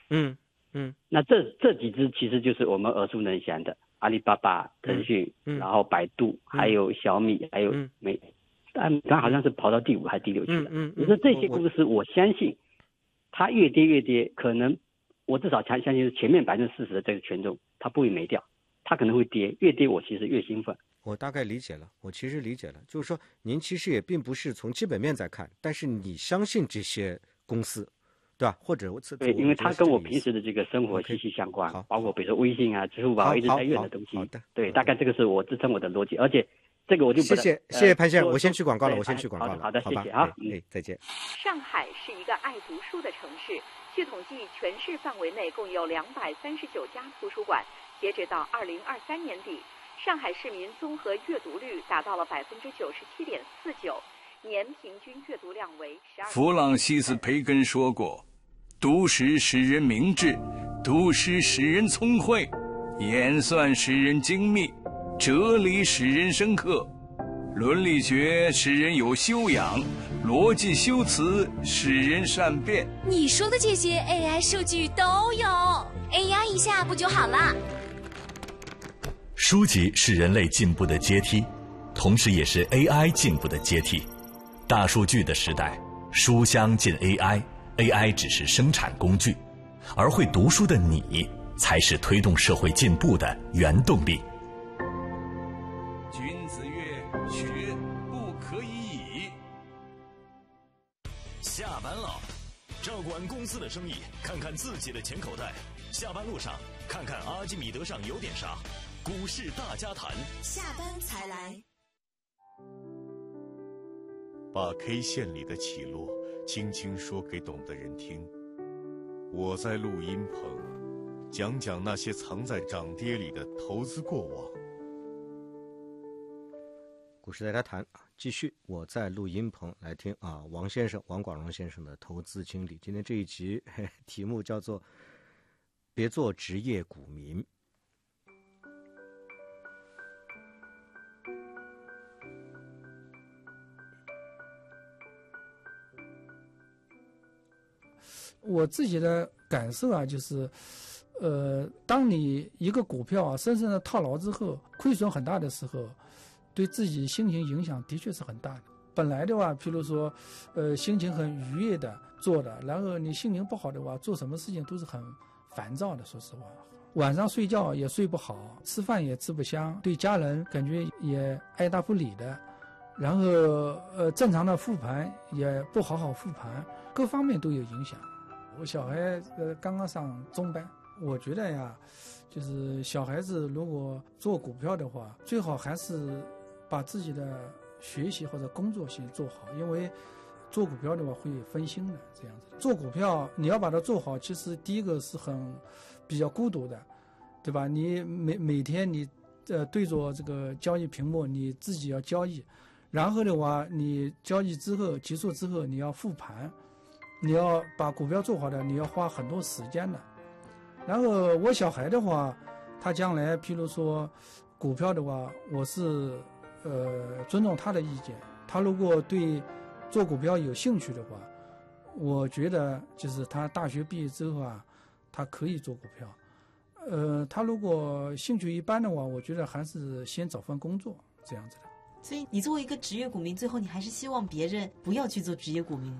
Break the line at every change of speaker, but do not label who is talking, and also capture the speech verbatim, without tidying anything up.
嗯嗯，
那这这几只其实就是我们耳熟能详的阿里巴巴、腾讯，
嗯、
然后百度，嗯、还有小米，还有美，但它好像是跑到第五还是第六去了。
嗯嗯，
你说这些公司，我相信它越跌越跌，可能我至少相相信前面百分之四十的这个权重，它不会没掉，它可能会跌，越跌我其实越兴奋。
我大概理解了，我其实理解了，就是说您其实也并不是从基本面在看，但是你相信这些公司，对吧？或者我
对，因为它跟我平时的这个生活息息相关，
okay,
包括比如说微信啊、支付宝一直在用的东西。
好的，
对，大概这个是我支撑我的逻辑，而且这个我就不
谢谢谢谢潘先生，我先去广告了，我先去广告了。
好的，
好
谢谢啊，
哎，再见。
上海是一个爱读书的城市，据统计，全市范围内共有两百三十九家图书馆，截止到二零二三年底。上海市民综合阅读率达到了百分之九十七点四九，年平均阅读量为十二。
弗朗西斯·培根说过：“读诗使人明智，读诗使人聪慧，演算使人精密，哲理使人深刻，伦理学使人有修养，逻辑修辞使人善变。”
你说的这些 A I 数据都有 ，A I 一下不就好了？
书籍是人类进步的阶梯，同时也是 A I 进步的阶梯。大数据的时代，书香进 A I，A I 只是生产工具，而会读书的你，才是推动社会进步的原动力。
君子曰：“学不可以已。”
下班了，照顾完公司的生意，看看自己的钱口袋。下班路上，看看阿基米德上有点啥。股市大家谈，
下班才来。
把 K 线里的起落轻轻说给懂的人听。我在录音棚讲讲那些藏在涨跌里的投资过往。
股市大家谈啊，继续我在录音棚来听啊，王先生王广荣先生的投资经历。今天这一集嘿题目叫做“别做职业股民”。
我自己的感受啊，就是，呃，当你一个股票啊深深的套牢之后，亏损很大的时候，对自己心情影响的确是很大的。本来的话，譬如说，呃，心情很愉悦的做的，然后你心情不好的话，做什么事情都是很烦躁的。说实话，晚上睡觉也睡不好，吃饭也吃不香，对家人感觉也爱答不理的，然后呃，正常的复盘也不好好复盘，各方面都有影响。我小孩呃刚刚上中班，我觉得呀，就是小孩子如果做股票的话，最好还是把自己的学习或者工作先做好，因为做股票的话会分心的。这样子做股票你要把它做好，其实第一个是很比较孤独的，对吧？你每每天你呃对着这个交易屏幕，你自己要交易，然后的话你交易之后结束之后你要复盘。你要把股票做好的，你要花很多时间的。然后我小孩的话，他将来譬如说股票的话，我是呃尊重他的意见。他如果对做股票有兴趣的话，我觉得就是他大学毕业之后啊，他可以做股票。呃，他如果兴趣一般的话，我觉得还是先找份工作这样子的。
所以你作为一个职业股民，最后你还是希望别人不要去做职业股民。